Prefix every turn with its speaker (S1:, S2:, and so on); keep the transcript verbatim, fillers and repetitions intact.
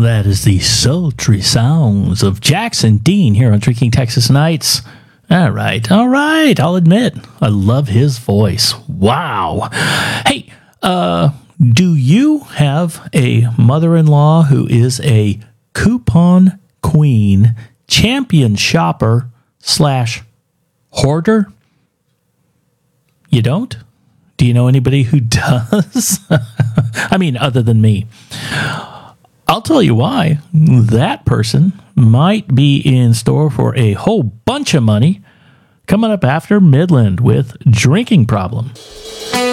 S1: That is the sultry sounds of Jackson Dean here on Drinking Texas Nights. All right, all right, I'll admit, I love his voice. Wow. Hey, uh, do you have a mother-in-law who is a coupon queen, champion shopper, slash hoarder? You don't? Do you know anybody who does? I mean, other than me. I'll tell you why. That person might be in store for a whole bunch of money coming up after Midland with Drinking Problem.